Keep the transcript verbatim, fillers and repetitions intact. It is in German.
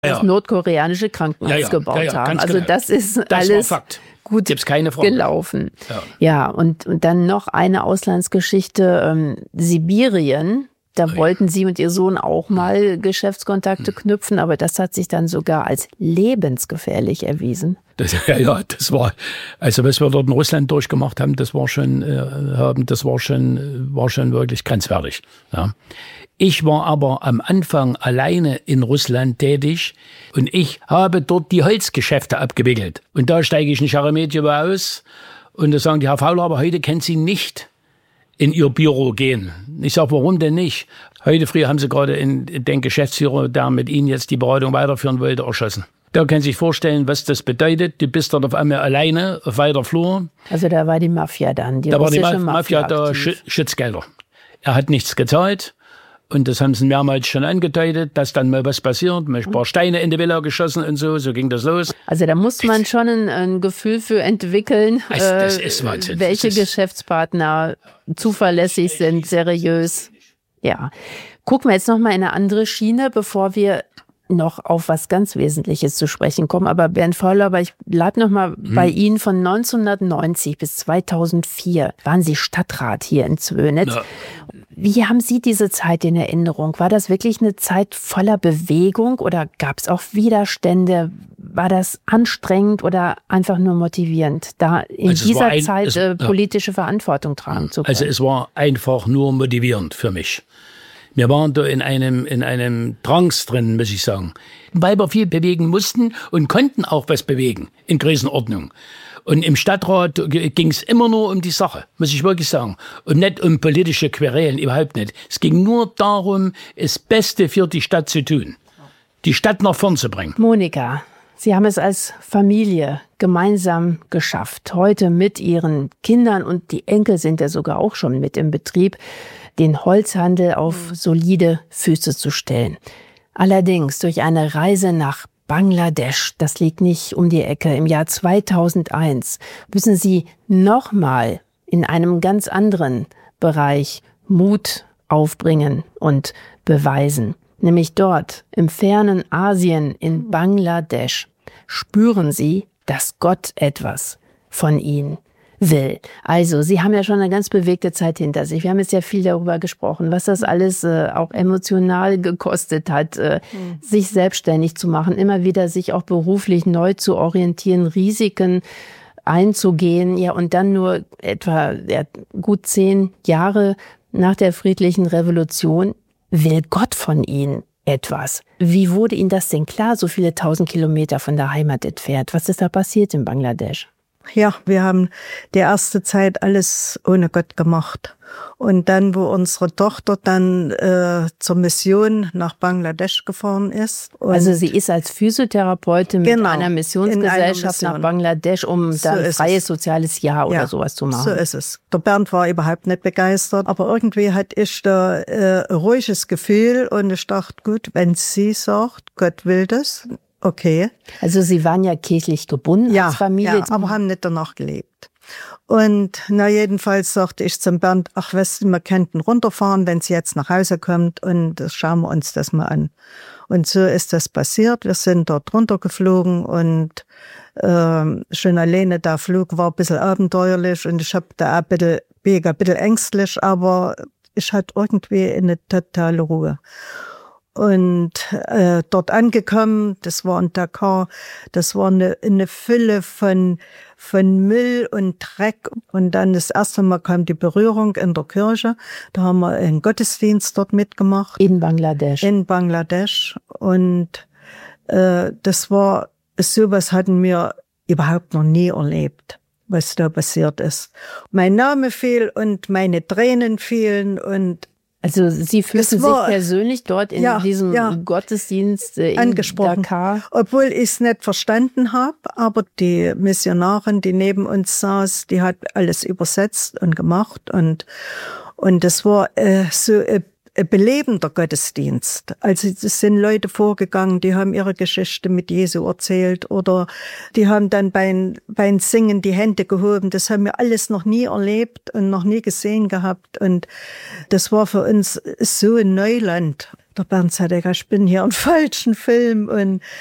das ja. nordkoreanische Krankenhaus ja, ja. gebaut ja, ja, haben. Also genau. das ist das alles war Fakt. gut Gibt's keine Frage. gelaufen. Ja, ja und, und dann noch eine Auslandsgeschichte, ähm, Sibirien. Da Ui. wollten Sie und Ihr Sohn auch mal Geschäftskontakte knüpfen, aber das hat sich dann sogar als lebensgefährlich erwiesen. Das, ja, ja, das war, also was wir dort in Russland durchgemacht haben, das war schon, äh, haben, das war schon, war schon wirklich grenzwertig. Ja. Ich war aber am Anfang alleine in Russland tätig und ich habe dort die Holzgeschäfte abgewickelt. Und da steige ich in Scheremetjewo aus und da sagen die, Herr Fauler, aber heute können Sie nicht in Ihr Büro gehen. Ich sage, warum denn nicht? Heute früh haben Sie gerade in, den Geschäftsführer, der mit Ihnen jetzt die Beratung weiterführen wollte, erschossen. Da können Sie sich vorstellen, was das bedeutet. Du bist dort auf einmal alleine auf weiter Flur. Also da war die Mafia dann, die da russische war die Ma- Mafia, Mafia da Sch- Schutzgelder. Er hat nichts gezahlt. Und das haben sie mehrmals schon angedeutet, dass dann mal was passiert. Ein paar Steine in die Villa geschossen und so, so ging das los. Also da muss man schon ein, ein Gefühl für entwickeln, das, das ist Wahnsinn. welche das ist Geschäftspartner zuverlässig sind, seriös. Ja, gucken wir jetzt noch mal in eine andere Schiene, bevor wir noch auf was ganz Wesentliches zu sprechen kommen. Aber Bernd Fauler, aber ich bleibe noch mal hm. bei Ihnen. Von neunzehnhundertneunzig bis zweitausendvier waren Sie Stadtrat hier in Zwönitz. Na. Wie haben Sie diese Zeit in Erinnerung? War das wirklich eine Zeit voller Bewegung oder gab es auch Widerstände? War das anstrengend oder einfach nur motivierend, da in also dieser ein, Zeit es, äh, politische ja. Verantwortung tragen zu können? Also es war einfach nur motivierend für mich. Wir waren da in einem, in einem Trance drin, muss ich sagen. Weil wir viel bewegen mussten und konnten auch was bewegen in Größenordnung. Und im Stadtrat ging es immer nur um die Sache, muss ich wirklich sagen. Und nicht um politische Querelen, überhaupt nicht. Es ging nur darum, das Beste für die Stadt zu tun. Die Stadt nach vorn zu bringen. Monika, Sie haben es als Familie gemeinsam geschafft. Heute mit Ihren Kindern und die Enkel sind ja sogar auch schon mit im Betrieb, den Holzhandel auf solide Füße zu stellen. Allerdings durch eine Reise nach Bangladesch, das liegt nicht um die Ecke, im Jahr zweitausendeins, müssen Sie nochmal in einem ganz anderen Bereich Mut aufbringen und beweisen. Nämlich dort, im fernen Asien, in Bangladesch, spüren Sie, dass Gott etwas von Ihnen will. Also, Sie haben ja schon eine ganz bewegte Zeit hinter sich. Wir haben jetzt ja viel darüber gesprochen, was das alles äh, auch emotional gekostet hat, äh, mhm. sich selbstständig zu machen, immer wieder sich auch beruflich neu zu orientieren, Risiken einzugehen. Ja, und dann nur etwa ja, gut zehn Jahre nach der friedlichen Revolution will Gott von Ihnen etwas. Wie wurde Ihnen das denn klar, so viele tausend Kilometer von der Heimat entfernt? Was ist da passiert in Bangladesch? Ja, wir haben die erste Zeit alles ohne Gott gemacht. Und dann, wo unsere Tochter dann äh, zur Mission nach Bangladesch gefahren ist. Also sie ist als Physiotherapeutin mit genau, einer Missionsgesellschaft einer Mission. nach Bangladesch, um so da ein freies es. soziales Jahr oder ja, sowas zu machen. So ist es. Der Bernd war überhaupt nicht begeistert, aber irgendwie hatte ich da äh, ein ruhiges Gefühl und ich dachte, gut, wenn sie sagt, Gott will das, okay. Also Sie waren ja kirchlich gebunden ja, als Familie. Ja, aber haben nicht danach gelebt. Und na jedenfalls sagte ich zum Bernd, ach weißt du, wir könnten runterfahren, wenn sie jetzt nach Hause kommt und das schauen wir uns das mal an. Und so ist das passiert. Wir sind dort runtergeflogen und äh, schon alleine der Flug war ein bisschen abenteuerlich und ich habe da ein bisschen, bin ein bisschen ängstlich, aber ich hatte irgendwie eine totale Ruhe. Und äh, dort angekommen, das war in Dakar, das war eine, eine Fülle von, von Müll und Dreck. Und dann das erste Mal kam die Berührung in der Kirche. Da haben wir einen Gottesdienst dort mitgemacht. In Bangladesch. In Bangladesch. Und äh, das war, sowas hatten wir überhaupt noch nie erlebt, was da passiert ist. Mein Name fiel und meine Tränen fielen und also Sie fühlten war, sich persönlich dort in ja, diesem ja, Gottesdienst in angesprochen. Dakar? Obwohl ich es nicht verstanden habe, aber die Missionarin, die neben uns saß, die hat alles übersetzt und gemacht und und das war äh, so ein, ein belebender Gottesdienst. Also es sind Leute vorgegangen, die haben ihre Geschichte mit Jesu erzählt oder die haben dann beim, beim Singen die Hände gehoben. Das haben wir alles noch nie erlebt und noch nie gesehen gehabt. Und das war für uns so ein Neuland. Der Bernd sagt, ich bin hier im falschen Film und